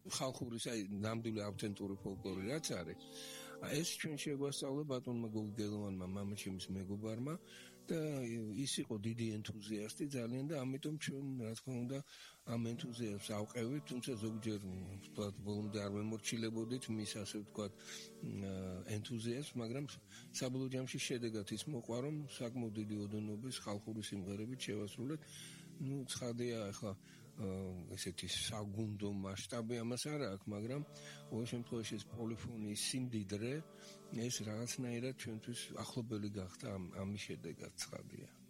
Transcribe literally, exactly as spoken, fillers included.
ხალხური, აი, ნამდვილი ავთენტური ფოლკლორი რაც არის, ეს ჩვენ შეგვასწავლა ბატონმა გოგგელოვანმა მამაჩემის მეგობარმა და ის იყო დიდი ენთუზიასტი ძალიან და ამიტომ ჩვენ რა თქმა უნდა ამ ენთუზიაზმს ავყევით, თუმცა ზოგჯერ ვთქვათ ბოლომდე არ ვემორჩილებოდით მის ასე ვთქვათ ენთუზიაზმს, მაგრამ საბოლოო ჯამში შედეგად ის მოყვა, რომ საკმაოდ დიდი ოდენობის ხალხური სიმღერებით შევასრულეთ. ну ცხადია ახლა ესეთი საგუნდო მასშტაბი ამას არ აქვს, მაგრამ ყოველ შემთხვევაში ეს პოლიფონიის სიმდიდრე ეს რაღაცნაირად ჩვენთვის ახლობელი გახდა ამ ამის შედეგად ცხადია.